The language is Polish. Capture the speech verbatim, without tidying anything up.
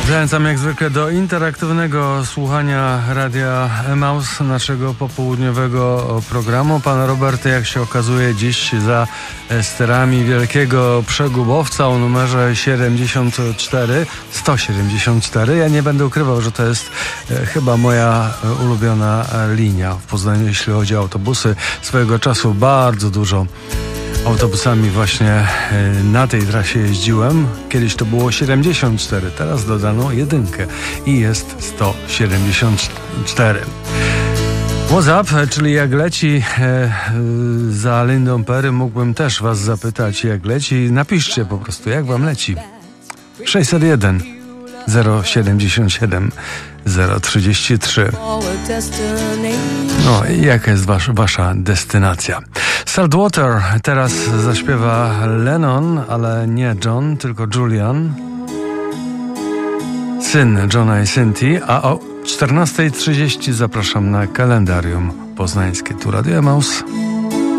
Zachęcam jak zwykle do interaktywnego słuchania Radia Emaus, naszego popołudniowego programu. Pan Robert, jak się okazuje, dziś za sterami wielkiego przegubowca o numerze siedemdziesiąt cztery, sto siedemdziesiąt cztery. Ja nie będę ukrywał, że to jest e, chyba moja ulubiona linia w Poznaniu, jeśli chodzi o autobusy. Swojego czasu bardzo dużo autobusami właśnie na tej trasie jeździłem. Kiedyś to było siedemdziesiąt cztery, teraz dodano jedynkę i jest sto siedemdziesiąt cztery. What's up, czyli jak leci e, za Lindą Perry, mógłbym też was zapytać, jak leci. Napiszcie po prostu, jak wam leci. sześćset jeden zero siedemdziesiąt siedem zero trzydzieści trzy. No i jaka jest wasz, wasza destynacja? Saltwater teraz zaśpiewa Lennon, ale nie John, tylko Julian, syn Johna i Cynthii, a o czternasta trzydzieści zapraszam na kalendarium poznańskie. Tu Radio Emaus.